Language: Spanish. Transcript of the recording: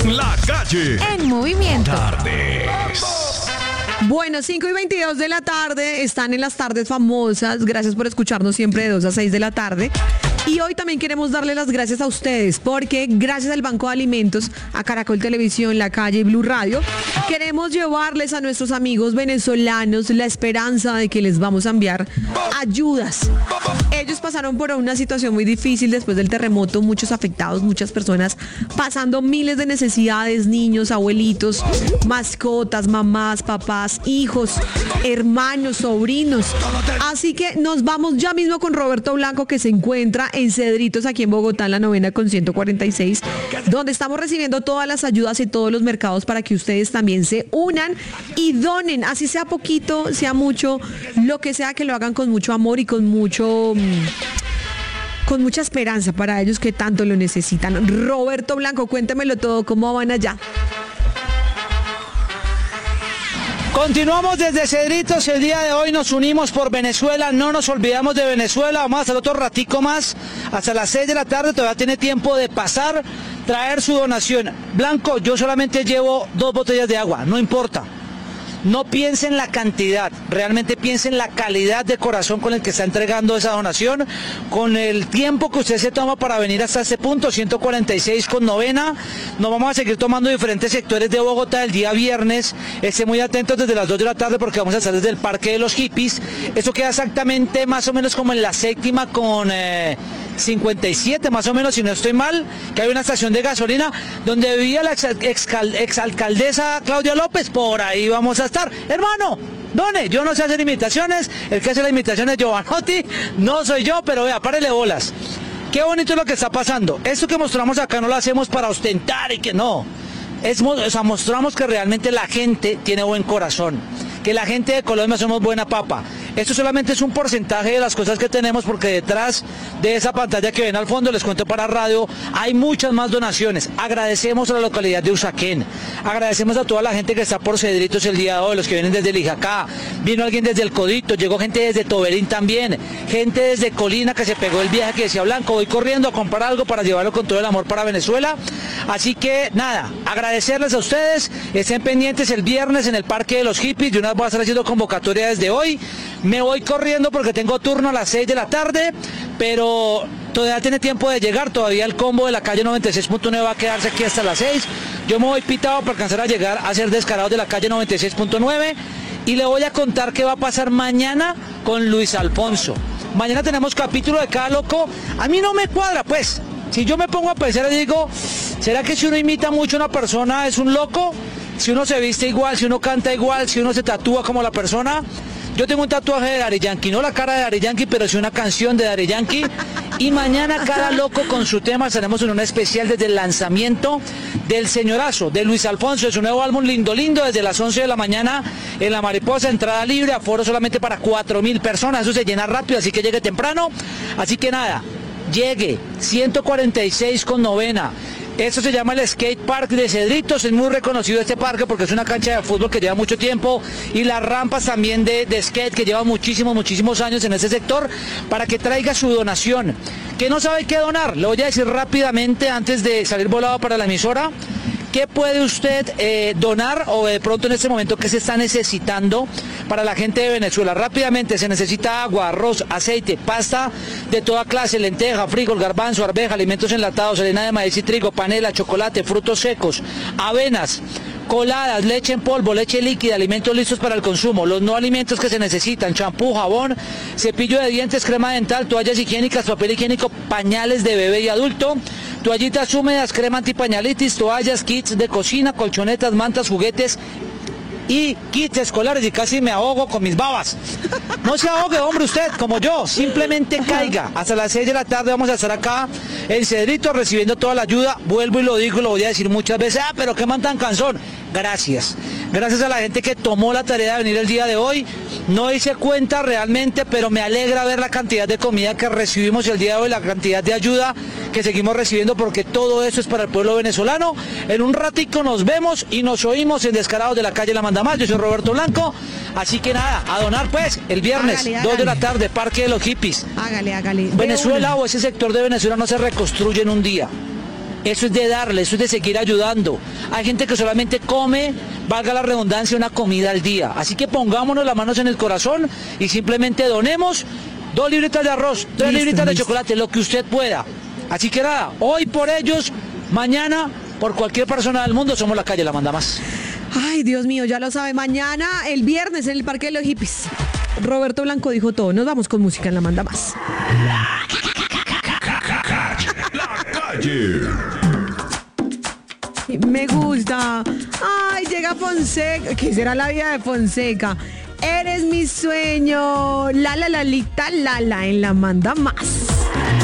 La Calle en movimiento. Tardes. Bueno, 5:22 de la tarde, están en las tardes famosas. Gracias por escucharnos siempre de 2 a 6 de la tarde. Y hoy también queremos darle las gracias a ustedes porque gracias al Banco de Alimentos, a Caracol Televisión, La Calle y Blue Radio, queremos llevarles a nuestros amigos venezolanos la esperanza de que les vamos a enviar ayudas. Ellos pasaron por una situación muy difícil después del terremoto, muchos afectados, muchas personas pasando miles de necesidades, niños, abuelitos, mascotas, mamás, papás, hijos, hermanos, sobrinos. Así que nos vamos ya mismo con Roberto Blanco, que se encuentra en Cedritos, aquí en Bogotá, en la 9ª con 146, donde estamos recibiendo todas las ayudas y todos los mercados para que ustedes también se unan y donen, así sea poquito, sea mucho, lo que sea, que lo hagan con mucho amor y con mucha esperanza para ellos que tanto lo necesitan. Roberto Blanco, cuéntemelo todo, ¿cómo van allá? Continuamos desde Cedritos, el día de hoy nos unimos por Venezuela, no nos olvidamos de Venezuela, vamos a hacer otro ratico más, hasta las 6 de la tarde, todavía tiene tiempo de pasar, traer su donación. Blanco, yo solamente llevo 2 botellas de agua, no importa. No piense en la cantidad, realmente piense en la calidad de corazón con el que está entregando esa donación, con el tiempo que usted se toma para venir hasta este punto, 146 con 9ª. Nos vamos a seguir tomando diferentes sectores de Bogotá el día viernes. Esté muy atentos desde las 2 de la tarde porque vamos a estar desde el Parque de los Hippies. Eso queda exactamente más o menos como en la 7ª con 57 más o menos, si no estoy mal, que hay una estación de gasolina donde vivía la exalcaldesa Claudia López. Por ahí vamos a estar. Hermano, done, yo no sé hacer imitaciones, el que hace la imitación es Giovanotti, no soy yo, pero vea, párele bolas. Qué bonito es lo que está pasando. Esto que mostramos acá no lo hacemos para ostentar y que no. Mostramos que realmente la gente tiene buen corazón, que la gente de Colombia somos buena papa. Esto solamente es un porcentaje de las cosas que tenemos, porque detrás de esa pantalla que ven al fondo, les cuento para radio, hay muchas más donaciones. Agradecemos a la localidad de Usaquén, agradecemos a toda la gente que está por Cedritos el día de hoy, los que vienen desde Lijacá, vino alguien desde El Codito, llegó gente desde Toberín también, gente desde Colina que se pegó el viaje que decía Blanco, voy corriendo a comprar algo para llevarlo con todo el amor para Venezuela. Así que nada, agradecerles a ustedes, estén pendientes el viernes en el Parque de los Hippies, de una vez voy a estar haciendo convocatoria desde hoy. Me voy corriendo porque tengo turno a las 6 de la tarde, pero todavía tiene tiempo de llegar, todavía el combo de la calle 96.9 va a quedarse aquí hasta las 6. Yo me voy pitado para alcanzar a llegar a ser descarado de la calle 96.9 y le voy a contar qué va a pasar mañana con Luis Alfonso. Mañana tenemos capítulo de Cada Loco. A mí no me cuadra, pues. Si yo me pongo a pensar y digo, ¿será que si uno imita mucho a una persona es un loco? Si uno se viste igual, si uno canta igual, si uno se tatúa como la persona. Yo tengo un tatuaje de Daddy Yankee, no la cara de Daddy Yankee, pero sí una canción de Daddy Yankee. Y mañana Cada Loco con su tema estaremos en un especial desde el lanzamiento del Señorazo, de Luis Alfonso, de su nuevo álbum Lindo Lindo, desde las 11 de la mañana en La Mariposa, entrada libre, aforo solamente para 4.000 personas, eso se llena rápido, así que llegue temprano. Así que nada, llegue, 146 con 9ª. Esto se llama el Skate Park de Cedritos, es muy reconocido este parque porque es una cancha de fútbol que lleva mucho tiempo y las rampas también de skate que lleva muchísimos años en ese sector, para que traiga su donación. Que no sabe qué donar, le voy a decir rápidamente antes de salir volado para la emisora. ¿Qué puede usted donar o de pronto en este momento qué se está necesitando para la gente de Venezuela? Rápidamente se necesita agua, arroz, aceite, pasta de toda clase, lenteja, frijol, garbanzo, arveja, alimentos enlatados, harina de maíz y trigo, panela, chocolate, frutos secos, avenas, coladas, leche en polvo, leche líquida, alimentos listos para el consumo, los no alimentos que se necesitan, champú, jabón, cepillo de dientes, crema dental, toallas higiénicas, papel higiénico, pañales de bebé y adulto, toallitas húmedas, crema antipañalitis, toallas, kits de cocina, colchonetas, mantas, juguetes y kits escolares. Y casi me ahogo con mis babas. No se ahogue, hombre, usted, como yo, simplemente caiga. Hasta las 6 de la tarde vamos a estar acá en Cedritos recibiendo toda la ayuda. Vuelvo y lo digo y lo voy a decir muchas veces, pero qué man tan cansón. Gracias. Gracias a la gente que tomó la tarea de venir el día de hoy. No hice cuenta realmente, pero me alegra ver la cantidad de comida que recibimos el día de hoy, la cantidad de ayuda que seguimos recibiendo, porque todo eso es para el pueblo venezolano. En un ratico nos vemos y nos oímos en Descarados de la calle La Mandamás. Yo soy Roberto Blanco, así que nada, a donar pues el viernes, hágale, 2 de la tarde, Parque de los Hippies. Hágale. Venezuela o ese sector de Venezuela no se reconstruye en un día. Eso es de darle, eso es de seguir ayudando. Hay gente que solamente come, valga la redundancia, una comida al día. Así que pongámonos las manos en el corazón y simplemente donemos 2 libritas de arroz, 3 libritas de chocolate, lo que usted pueda. Así que nada, hoy por ellos, mañana por cualquier persona del mundo, somos La Calle La Manda Más. Ay, Dios mío, ya lo sabe. Mañana, el viernes, en el Parque de los Hippies. Roberto Blanco dijo todo. Nos vamos con música en La Manda Más. La Calle. Me gusta. Ay, llega Fonseca. ¿Qué será la vida de Fonseca? Eres mi sueño. La, lita, la, en La Manda Más.